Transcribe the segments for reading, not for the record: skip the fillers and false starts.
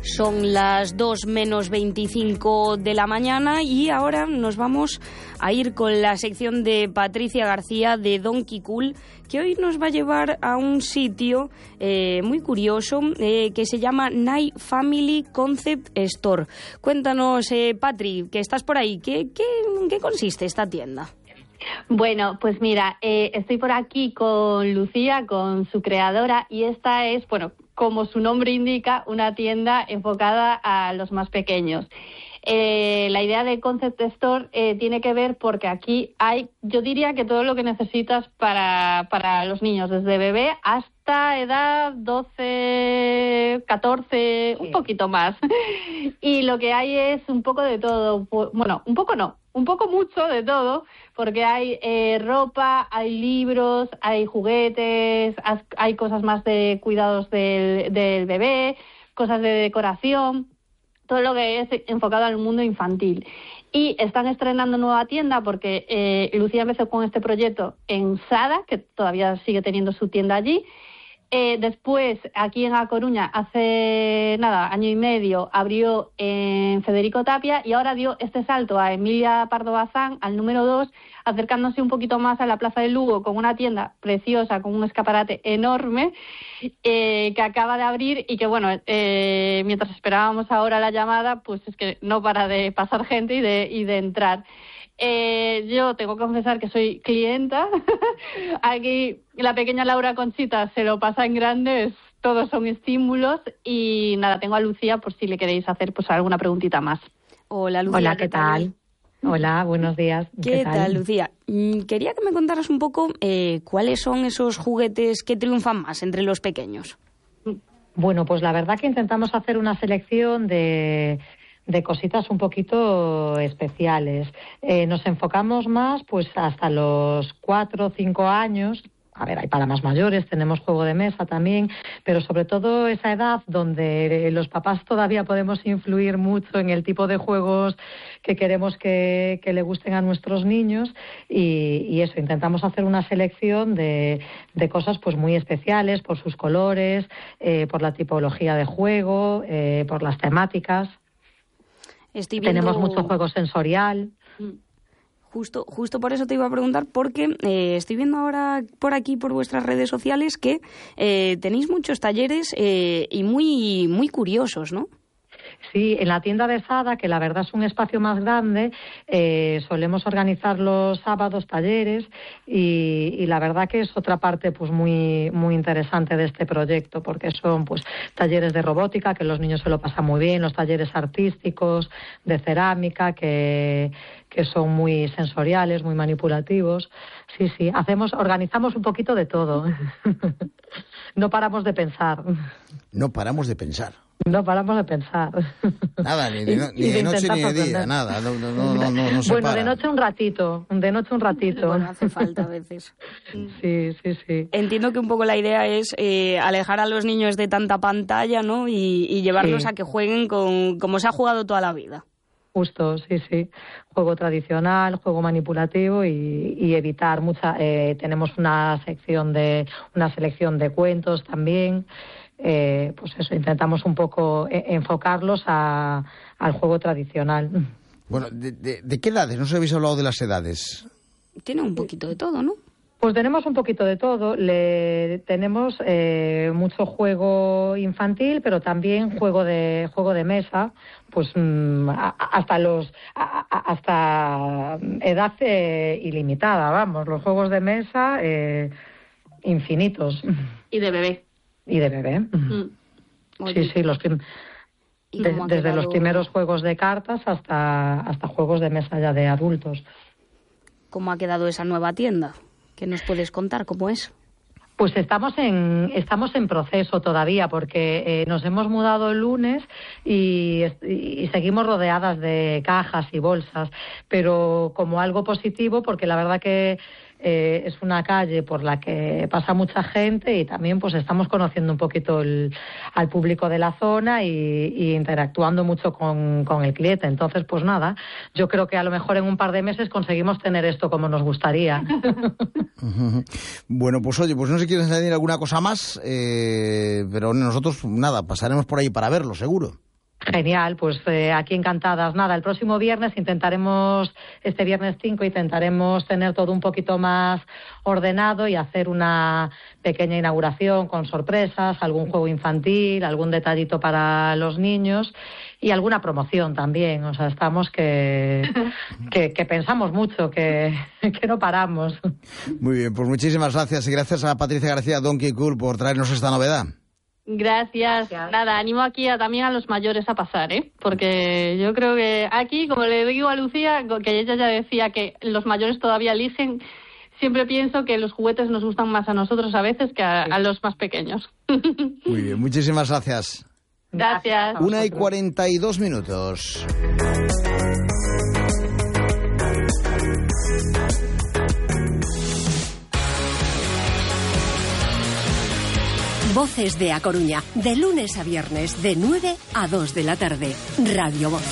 Son las 2 menos 25 de la mañana y ahora nos vamos a ir con la sección de Patricia García de Donkey Cool, que hoy nos va a llevar a un sitio muy curioso que se llama Night Family Concept Store. Cuéntanos, Patri, que estás por ahí, ¿en qué consiste esta tienda? Bueno, pues mira, estoy por aquí con Lucía, con su creadora, y esta es, bueno, como su nombre indica, una tienda enfocada a los más pequeños. La idea de Concept Store tiene que ver porque aquí hay, yo diría que todo lo que necesitas para los niños, desde bebé hasta edad 12, 14, un poquito más. Y lo que hay es un poco de todo, bueno, un poco no, un poco mucho de todo, porque hay ropa, hay libros, hay juguetes, hay cosas más de cuidados del bebé, cosas de decoración, todo lo que es enfocado al mundo infantil. Y están estrenando nueva tienda porque Lucía empezó con este proyecto en Sada, que todavía sigue teniendo su tienda allí. Después, aquí en A Coruña, hace año y medio, abrió en Federico Tapia y ahora dio este salto a Emilia Pardo Bazán, al número 2, acercándose un poquito más a la Plaza de Lugo con una tienda preciosa, con un escaparate enorme que acaba de abrir y que, bueno, mientras esperábamos ahora la llamada, pues es que no para de pasar gente y de entrar. Yo tengo que confesar que soy clienta. Aquí la pequeña Laura Conchita se lo pasa en grande, todos son estímulos y nada, tengo a Lucía por si le queréis hacer pues alguna preguntita más. Hola, Lucía. Hola, ¿qué tal? Hola, buenos días. ¿Qué tal, Lucía? Quería que me contaras un poco cuáles son esos juguetes que triunfan más entre los pequeños. Bueno, pues la verdad que intentamos hacer una selección de cositas un poquito especiales. Nos enfocamos más pues hasta los 4 o 5 años. A ver, hay para más mayores, tenemos juego de mesa también, pero sobre todo esa edad donde los papás todavía podemos influir mucho en el tipo de juegos que queremos que le gusten a nuestros niños y eso, intentamos hacer una selección de cosas pues muy especiales por sus colores, por la tipología de juego, por las temáticas. Tenemos mucho juego sensorial. Justo por eso te iba a preguntar, porque estoy viendo ahora por aquí, por vuestras redes sociales, que tenéis muchos talleres y muy, muy curiosos, ¿no? Sí, en la tienda de Sada, que la verdad es un espacio más grande, solemos organizar los sábados talleres y la verdad que es otra parte pues muy muy interesante de este proyecto, porque son pues talleres de robótica, que los niños se lo pasan muy bien, los talleres artísticos, de cerámica, que son muy sensoriales, muy manipulativos. Sí, organizamos un poquito de todo. No paramos de pensar. No paramos de pensar. No paramos de pensar. Nada, ni de noche ni de día, nada. No se bueno, para. de noche un ratito. Bueno, hace falta a veces. Sí. Entiendo que un poco la idea es alejar a los niños de tanta pantalla, ¿no? Y llevarlos a que jueguen como se ha jugado toda la vida. Justo, sí. Juego tradicional, juego manipulativo y evitar tenemos una selección de cuentos también. Pues eso, intentamos un poco enfocarlos al juego tradicional. Bueno, ¿de qué edades? No sé si habéis hablado de las edades. Tiene un poquito de todo, ¿no? Pues tenemos un poquito de todo. Tenemos mucho juego infantil, pero también juego de mesa, pues hasta edad ilimitada, vamos. Los juegos de mesa infinitos. Y de bebé. Sí, desde los primeros juegos de cartas hasta juegos de mesa ya de adultos. ¿Cómo ha quedado esa nueva tienda? ¿Qué nos puedes contar? ¿Cómo es? Pues estamos en proceso todavía, porque nos hemos mudado el lunes y seguimos rodeadas de cajas y bolsas, pero como algo positivo, porque la verdad que es una calle por la que pasa mucha gente y también pues estamos conociendo un poquito al público de la zona y interactuando mucho con el cliente. Entonces, pues nada, yo creo que a lo mejor en un par de meses conseguimos tener esto como nos gustaría. Bueno, pues oye, pues no sé si quieres añadir alguna cosa más, pero nosotros, nada, pasaremos por ahí para verlo, seguro. Genial, pues aquí encantadas. Nada, el próximo viernes este viernes 5, intentaremos tener todo un poquito más ordenado y hacer una pequeña inauguración con sorpresas, algún juego infantil, algún detallito para los niños y alguna promoción también. O sea, estamos que pensamos mucho, que no paramos. Muy bien, pues muchísimas gracias y gracias a Patricia García Donkey Cool por traernos esta novedad. Gracias. Nada, animo aquí también a los mayores a pasar, porque yo creo que aquí, como le digo a Lucía, que ella ya decía que los mayores todavía eligen, siempre pienso que los juguetes nos gustan más a nosotros a veces que a los más pequeños. Muy bien, muchísimas gracias. Gracias. 1:42. Voces de A Coruña, de lunes a viernes, de 9 a 2 de la tarde. Radio Voz.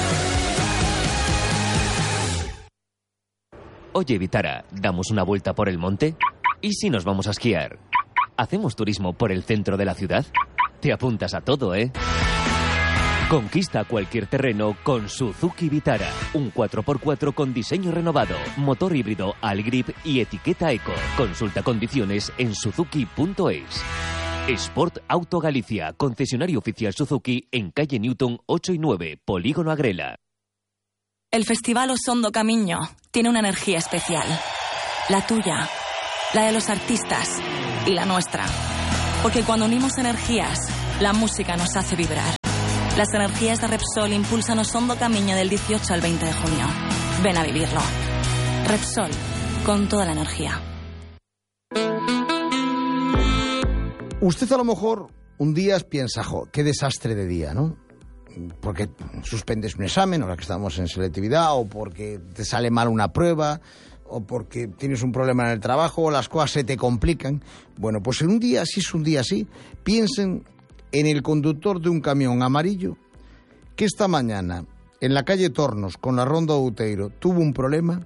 Oye, Vitara, ¿damos una vuelta por el monte? ¿Y si nos vamos a esquiar? ¿Hacemos turismo por el centro de la ciudad? Te apuntas a todo, ¿eh? Conquista cualquier terreno con Suzuki Vitara. Un 4x4 con diseño renovado, motor híbrido Algrip y etiqueta Eco. Consulta condiciones en suzuki.es. Sport Auto Galicia, concesionario oficial Suzuki en calle Newton 8 y 9, Polígono Agrela. El Festival Osondo Camiño tiene una energía especial. La tuya, la de los artistas y la nuestra. Porque cuando unimos energías, la música nos hace vibrar. Las energías de Repsol impulsan Osondo Camiño del 18 al 20 de junio. Ven a vivirlo. Repsol, con toda la energía. Usted a lo mejor un día piensa, qué desastre de día, ¿no? Porque suspendes un examen, ahora que estamos en selectividad, o porque te sale mal una prueba, o porque tienes un problema en el trabajo, o las cosas se te complican. Bueno, pues en un día así, piensen en el conductor de un camión amarillo que esta mañana en la calle Tornos con la Ronda de Outeiro tuvo un problema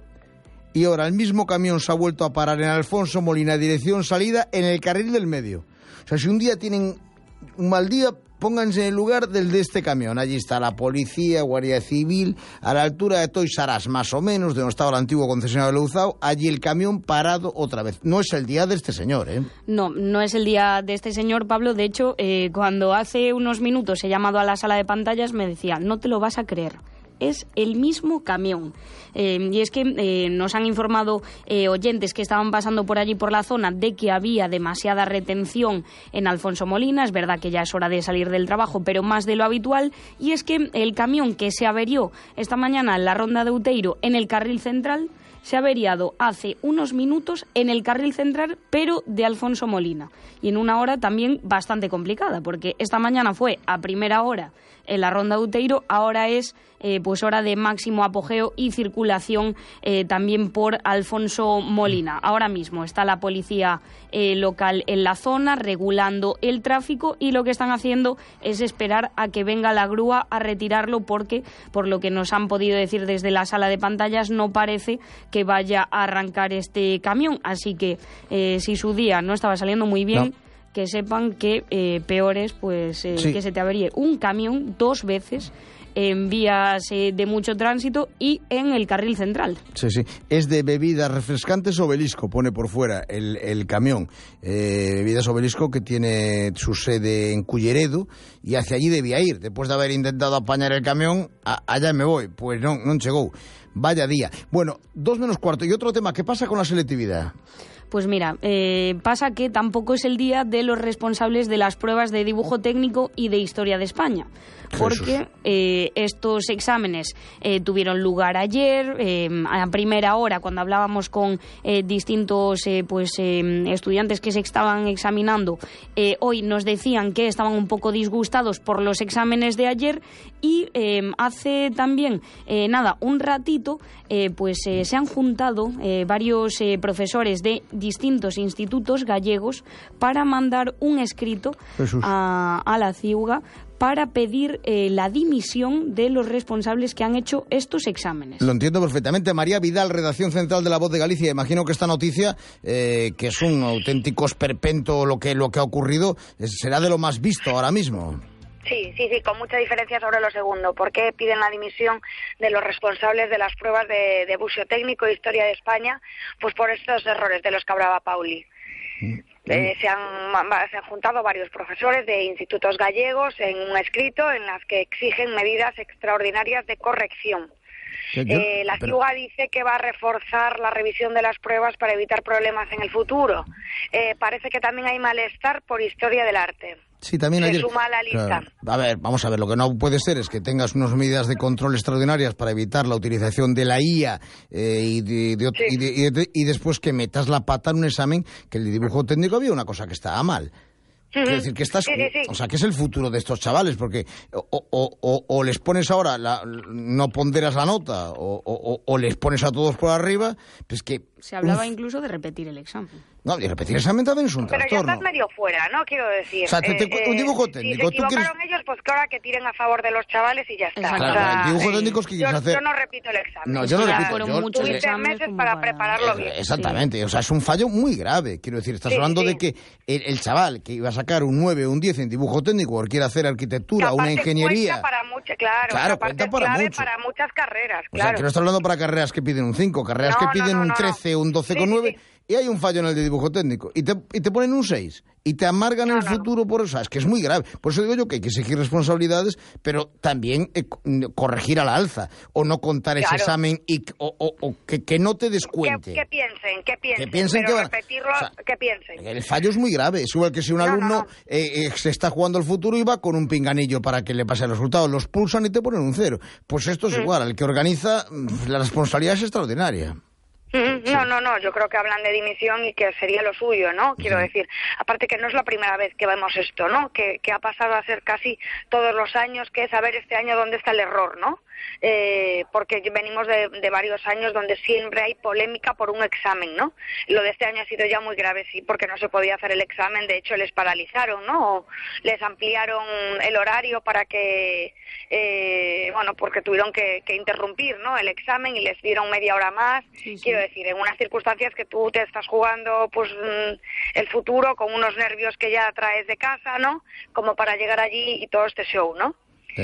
y ahora el mismo camión se ha vuelto a parar en Alfonso Molina, dirección salida, en el carril del medio. O sea, si un día tienen un mal día, pónganse en el lugar del de este camión. Allí está la policía, Guardia Civil, a la altura de Toys R Us, más o menos, de donde estaba el antiguo concesionario de Louzao, allí el camión parado otra vez. No es el día de este señor, ¿eh? No es el día de este señor, Pablo. De hecho, cuando hace unos minutos he llamado a la sala de pantallas, me decía, no te lo vas a creer. Es el mismo camión. Y es que nos han informado oyentes que estaban pasando por allí por la zona de que había demasiada retención en Alfonso Molina. Es verdad que ya es hora de salir del trabajo, pero más de lo habitual. Y es que el camión que se averió esta mañana en la Ronda de Outeiro en el carril central se ha averiado hace unos minutos en el carril central, pero de Alfonso Molina. Y en una hora también bastante complicada, porque esta mañana fue a primera hora en la Ronda de Outeiro, ahora es pues hora de máximo apogeo y circulación también por Alfonso Molina. Ahora mismo está la policía local en la zona regulando el tráfico y lo que están haciendo es esperar a que venga la grúa a retirarlo porque, por lo que nos han podido decir desde la sala de pantallas, no parece que vaya a arrancar este camión. Así que si su día no estaba saliendo muy bien... No. Que sepan que peor es sí. Que se te averíe un camión 2 veces en vías de mucho tránsito y en el carril central. Sí. Es de bebidas refrescantes Obelisco, pone por fuera el camión. Bebidas Obelisco, que tiene su sede en Culleredo, y hacia allí debía ir. Después de haber intentado apañar el camión, allá me voy. Pues no llegó. Vaya día. Bueno, 2:45. Y otro tema, ¿qué pasa con la selectividad? Pues mira, pasa que tampoco es el día de los responsables de las pruebas de dibujo técnico y de historia de España, porque estos exámenes tuvieron lugar ayer, a primera hora, cuando hablábamos con distintos estudiantes que se estaban examinando. Hoy nos decían que estaban un poco disgustados por los exámenes de ayer y hace también, un ratito, se han juntado varios profesores de distintos institutos gallegos para mandar un escrito a la CIUGA para pedir la dimisión de los responsables que han hecho estos exámenes. Lo entiendo perfectamente. María Vidal, redacción central de La Voz de Galicia. Imagino que esta noticia, que es un auténtico esperpento lo que ha ocurrido, será de lo más visto ahora mismo. Sí, con mucha diferencia sobre lo segundo. ¿Por qué piden la dimisión de los responsables de las pruebas de buceo técnico e historia de España? Pues por estos errores de los que hablaba Pauli. Se han juntado varios profesores de institutos gallegos en un escrito en las que exigen medidas extraordinarias de corrección. La CIUGA dice que va a reforzar la revisión de las pruebas para evitar problemas en el futuro. Parece que también hay malestar por historia del arte. Sí, también se suma a la lista. Claro. A ver, vamos a ver, lo que no puede ser es que tengas unas medidas de control extraordinarias para evitar la utilización de la IA y después que metas la pata en un examen que el dibujo técnico había una cosa que estaba mal. Es decir, que estás, o sea, que es el futuro de estos chavales, porque o les pones ahora, no ponderas la nota, o les pones a todos por arriba, pues que... Se hablaba incluso de repetir el examen. No, y repetir el examen también es un trastorno. Pero ya estás medio fuera, ¿no? Quiero decir. O sea, un dibujo técnico. Si se equivocaron ellos, pues que ahora que tiren a favor de los chavales y ya está. Claro, o sea, el dibujo técnico es que quieres hacer... Yo no repito el examen. No, yo no repito. Tuviste meses para prepararlo bien. Exactamente, o sea, es un fallo muy grave. Quiero decir, estás hablando de que el chaval que iba a sacar un 9 o un 10 en dibujo técnico, o quiere hacer arquitectura, una ingeniería... Cuenta para mucho, claro, cuenta para mucho. Para muchas carreras, claro. O sea, que no estás hablando para carreras que piden un 5, carreras que piden un 13, un 12,9... Y hay un fallo en el de dibujo técnico y te ponen un 6 y te amargan el futuro por eso. Es que es muy grave. Por eso digo yo que hay que exigir responsabilidades, pero también corregir a la alza o no contar ese examen o que no te descuente. Que piensen, pero repetirlo, que piensen. El fallo es muy grave. Es igual que si un alumno se está jugando el futuro y va con un pinganillo para que le pase el resultado. Los pulsan y te ponen un 0. Pues esto es igual. El que organiza, la responsabilidad es extraordinaria. No, yo creo que hablan de dimisión y que sería lo suyo, ¿no? Quiero decir, aparte que no es la primera vez que vemos esto, ¿no? Que ha pasado a ser casi todos los años, que es a ver este año dónde está el error, ¿no? Porque venimos de varios años donde siempre hay polémica por un examen, ¿no? Lo de este año ha sido ya muy grave, sí, porque no se podía hacer el examen, de hecho les paralizaron, ¿no? O les ampliaron el horario para que, porque tuvieron que interrumpir, ¿no? El examen y les dieron media hora más. Quiero decir, en unas circunstancias que tú te estás jugando, pues, el futuro con unos nervios que ya traes de casa, ¿no? Como para llegar allí y todo este show, ¿no? No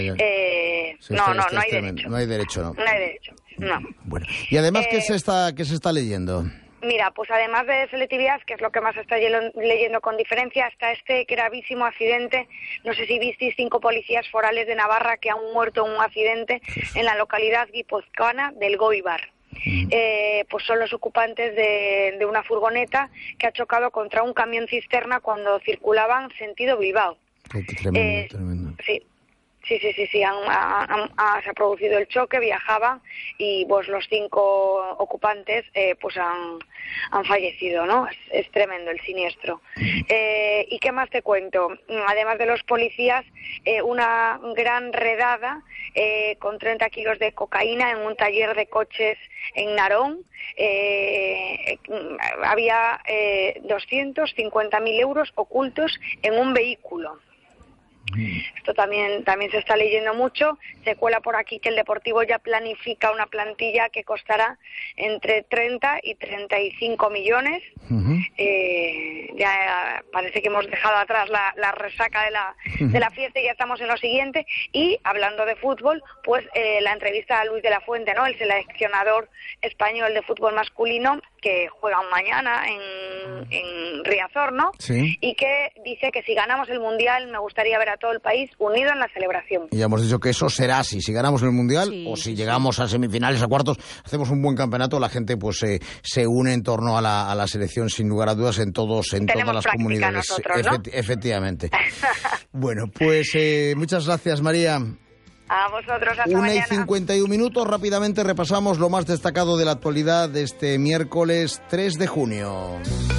hay derecho. No hay derecho, ¿no? No hay derecho, no. Bueno, y además, ¿qué se está leyendo? Mira, pues además de selectividad, que es lo que más está leyendo con diferencia, está este gravísimo accidente. No sé si visteis 5 policías forales de Navarra que han muerto en un accidente en la localidad guipuzcoana del Goibar. Pues son los ocupantes de una furgoneta que ha chocado contra un camión cisterna cuando circulaban sentido Bilbao. Qué tremendo. Sí, se ha producido el choque, viajaban y pues los 5 ocupantes pues han fallecido, ¿no? Es tremendo el siniestro. ¿Y qué más te cuento? Además de los policías, una gran redada con 30 kilos de cocaína en un taller de coches en Narón. Había 250.000 euros ocultos en un vehículo. Esto también se está leyendo mucho. Se cuela por aquí que el Deportivo ya planifica una plantilla que costará entre 30 y 35 millones. Ya parece que hemos dejado atrás la resaca de la fiesta y ya estamos en lo siguiente. Y hablando de fútbol, pues la entrevista a Luis de la Fuente, ¿no? El seleccionador español de fútbol masculino, que juega mañana en Riazor, ¿no? Sí. Y que dice que si ganamos el Mundial me gustaría ver a todo el país unido en la celebración. Y ya hemos dicho que eso será así. Si ganamos el Mundial o si llegamos a semifinales, a cuartos, hacemos un buen campeonato, la gente pues se une en torno a la selección sin lugar a dudas en todas las comunidades. Nosotros, ¿no? Efectivamente. Bueno, pues muchas gracias, María. A vosotros, hasta mañana. 1:51, rápidamente repasamos lo más destacado de la actualidad de este miércoles 3 de junio.